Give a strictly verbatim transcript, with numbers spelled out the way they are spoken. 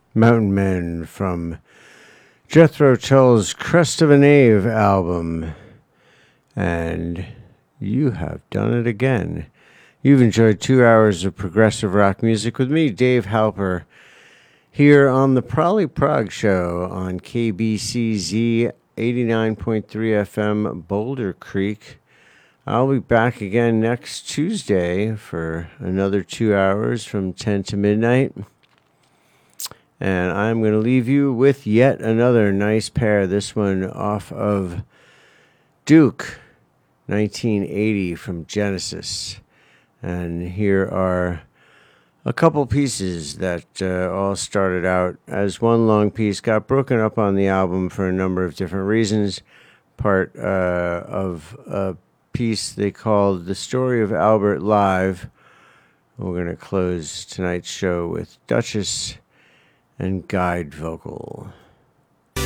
Mountain Men from Jethro Tull's Crest of a Knave album. And you have done it again. You've enjoyed two hours of progressive rock music with me, Dave Halper, here on the Probably Prog Show on K B C Z eighty-nine point three F M, Boulder Creek. I'll be back again next Tuesday for another two hours from ten to midnight. And I'm going to leave you with yet another nice pair. This one off of Duke, nineteen eighty from Genesis. And here are a couple pieces that uh, all started out as one long piece, got broken up on the album for a number of different reasons. Part uh, of a piece they called The Story of Albert Live. We're going to close tonight's show with Duchess and guide vocal.